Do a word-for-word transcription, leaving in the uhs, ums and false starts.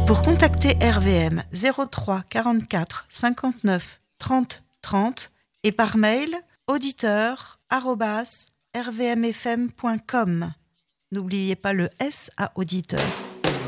Pour contacter R V M, zéro trois quarante-quatre cinquante-neuf trente trente et par mail auditeur arobase r v m f m point com. N'oubliez pas le S à auditeur.